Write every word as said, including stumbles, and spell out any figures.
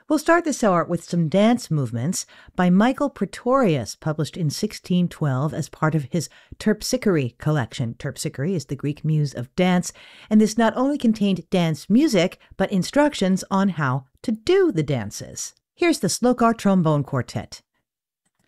We'll start this hour with some dance movements by Michael Praetorius, published in sixteen twelve as part of his Terpsichore collection. Terpsichore is the Greek muse of dance, and this not only contained dance music, but instructions on how to do the dances. Here's the Slokar Trombone Quartet.